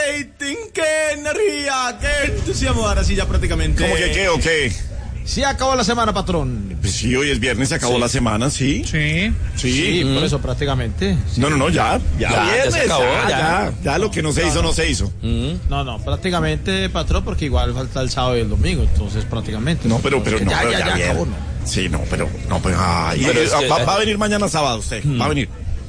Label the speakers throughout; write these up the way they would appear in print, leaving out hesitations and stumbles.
Speaker 1: rating, qué energía, qué entusiasmo. Ahora sí ya prácticamente.
Speaker 2: ¿Cómo que qué o qué?
Speaker 1: Sí acabó la semana, patrón.
Speaker 2: Pues sí, hoy es viernes, se acabó la semana, ¿sí?
Speaker 1: Sí, por eso prácticamente. Sí.
Speaker 2: No, ya viernes,
Speaker 3: se acabó,
Speaker 2: ya lo que no se hizo, no se hizo.
Speaker 1: No, prácticamente, patrón, porque igual falta el sábado y el domingo, entonces prácticamente.
Speaker 2: No, pero
Speaker 1: ya acabó,
Speaker 2: ¿no? Sí, pero ay,
Speaker 3: Pero es que,
Speaker 2: va a venir mañana sábado usted, va a venir.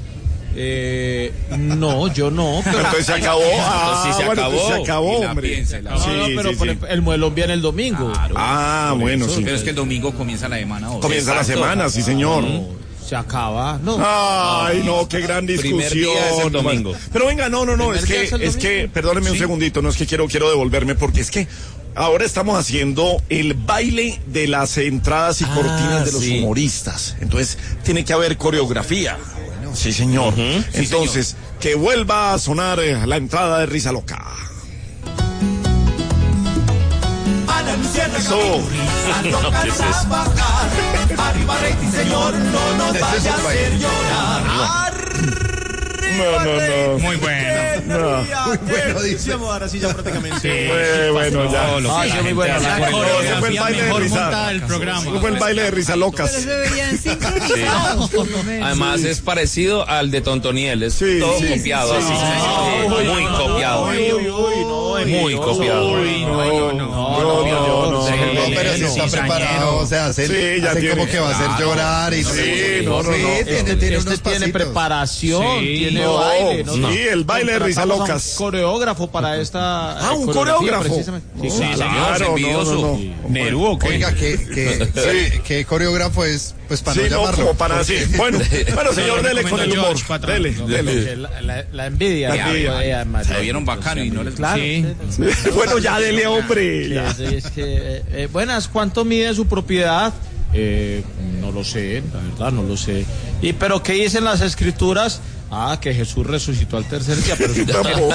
Speaker 1: No, yo no.
Speaker 2: Pero entonces se acabó.
Speaker 3: Sí, se acabó.
Speaker 2: Se acabó,
Speaker 3: hombre.
Speaker 2: hombre.
Speaker 1: Pero el muelón viene el domingo.
Speaker 3: Claro.
Speaker 2: Bueno, sí.
Speaker 4: Pero es que el domingo comienza la semana.
Speaker 2: Comienza la semana, sí, señor.
Speaker 1: Se acaba, no.
Speaker 2: Ay, no, qué gran discusión.
Speaker 3: Primer día es el domingo.
Speaker 2: Pero venga, no, es que, perdóneme un segundito, no es que quiero devolverme, porque es que ahora estamos haciendo el baile de las entradas y cortinas de los humoristas. Entonces, tiene que haber coreografía. Sí, señor. Entonces, señor, que vuelva a sonar la entrada de Risa Loca. Eso.
Speaker 5: Arriba rating, señor, no nos vaya a hacer llorar.
Speaker 2: No.
Speaker 4: Muy bueno.
Speaker 1: Muy bueno, dice. Ahora sí ya prácticamente.
Speaker 2: Bueno, ya.
Speaker 1: Muy bueno.
Speaker 2: Ese fue el baile de Risa. Ese fue el baile de Risa Locas.
Speaker 6: Pero se veían sincronizados, por lo menos.
Speaker 3: Además es parecido al de Tontoniel, es todo copiado. Muy copiado. Muy copiado.
Speaker 7: No, pero si está preparado, o sea, hace como que va a hacer llorar y tiene unos pasitos.
Speaker 1: Tiene preparación, tiene baile, ¿no?
Speaker 2: Sí, el baile de Risa Locas.
Speaker 1: Coreógrafo para esta.
Speaker 2: Un coreógrafo.
Speaker 1: Sí,
Speaker 2: claro, no.
Speaker 4: Nerú,
Speaker 7: oiga, ¿qué coreógrafo es? Pues para no llamarlo.
Speaker 2: Como para decir. Bueno, señor, dele con el humor. Dele.
Speaker 1: La envidia.
Speaker 4: Se vieron bacano y no les
Speaker 1: claro.
Speaker 2: Bueno, ya dele, hombre.
Speaker 1: Es que, buenas, ¿cuánto mide su propiedad? No lo sé, la verdad, no lo sé. ¿Pero qué dicen las escrituras? Que Jesús resucitó al tercer día, pero
Speaker 2: tampoco.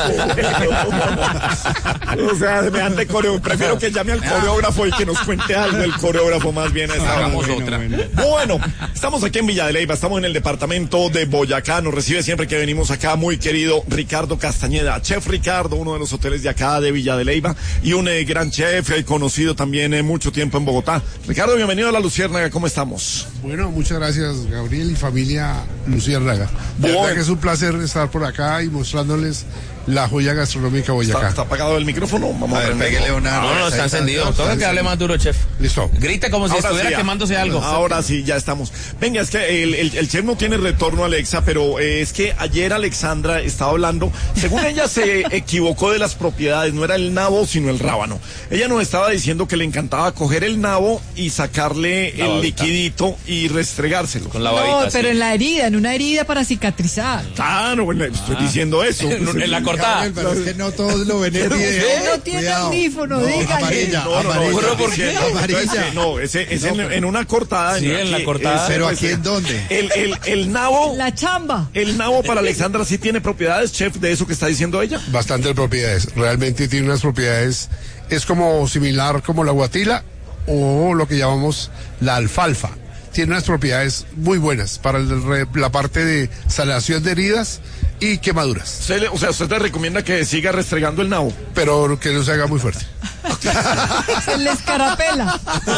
Speaker 2: O sea, semejante coreógrafo. Prefiero que llame al coreógrafo y que nos cuente algo el coreógrafo más bien.
Speaker 4: Hagamos otra.
Speaker 2: Bueno, estamos aquí en Villa de Leyva, estamos en el departamento de Boyacá. Nos recibe siempre que venimos acá muy querido Ricardo Castañeda, chef Ricardo, uno de los hoteles de acá de Villa de Leyva y un gran chef conocido también mucho tiempo en Bogotá. Ricardo, bienvenido a La Luciérnaga, ¿cómo estamos?
Speaker 8: Bueno, muchas gracias, Gabriel y familia Luciérnaga. De verdad que es un placer estar por acá y mostrándoles la joya gastronómica Boyacá.
Speaker 2: ¿Está apagado el micrófono? Vamos a ver,
Speaker 7: pégale una.
Speaker 3: No, está encendido. Toca que hable más duro, chef.
Speaker 8: Listo.
Speaker 3: Grite como si estuviera quemándose algo.
Speaker 2: Ahora sí, ya estamos. Venga, es que el chef no tiene retorno, Alexa, pero es que ayer Alexandra estaba hablando, según ella se equivocó de las propiedades, no era el nabo, sino el rábano. Ella nos estaba diciendo que le encantaba coger el nabo y sacarle el liquidito y restregárselo.
Speaker 3: Con la babita,
Speaker 6: pero en una herida para cicatrizar.
Speaker 2: Claro, bueno, estoy diciendo eso.
Speaker 3: En la cortada.
Speaker 7: Pero es que no todos lo ven en video.
Speaker 6: No tiene audífono, dígale.
Speaker 7: Amarilla.
Speaker 2: ¿Por qué? Amarilla. No, es en una cortada.
Speaker 3: Sí, en la cortada.
Speaker 7: Pero ¿aquí en dónde?
Speaker 2: El nabo.
Speaker 6: La chamba.
Speaker 2: El nabo para Alexandra sí tiene propiedades, chef, de eso que está diciendo ella.
Speaker 8: Bastantes propiedades. Realmente tiene unas propiedades. Es como similar como la guatila o lo que llamamos la alfalfa. Tiene unas propiedades muy buenas para la parte de sanación de heridas y quemaduras.
Speaker 2: O sea, usted te recomienda que siga restregando el nabo,
Speaker 8: pero que no se haga muy fuerte.
Speaker 6: Se le escarapela.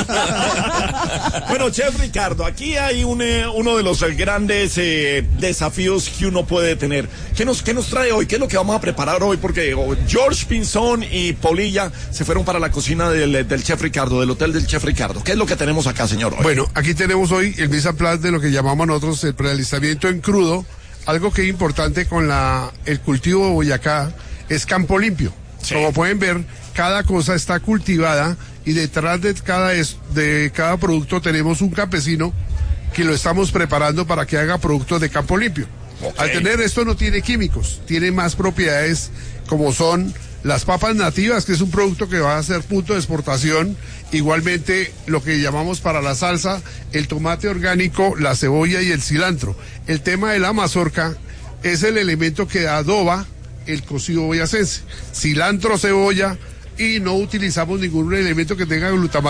Speaker 2: Bueno, chef Ricardo, aquí hay uno de los grandes desafíos que uno puede tener. ¿Qué nos trae hoy? ¿Qué es lo que vamos a preparar hoy? Porque George Pinzón y Polilla se fueron para la cocina del chef Ricardo, del hotel del chef Ricardo. ¿Qué es lo que tenemos acá, señor? Hoy?
Speaker 8: Bueno, aquí tenemos hoy el mise en place de lo que llamamos nosotros el prealistamiento en crudo. Algo que es importante con el cultivo de Boyacá es campo limpio. Sí. Como pueden ver, cada cosa está cultivada y detrás de cada producto tenemos un campesino que lo estamos preparando para que haga productos de campo limpio. Okay. Al tener esto no tiene químicos, tiene más propiedades como son las papas nativas, que es un producto que va a ser punto de exportación. Igualmente lo que llamamos para la salsa, el tomate orgánico, la cebolla y el cilantro. El tema de la mazorca es el elemento que adoba el cocido boyacense. Cilantro, cebolla y no utilizamos ningún elemento que tenga glutamato.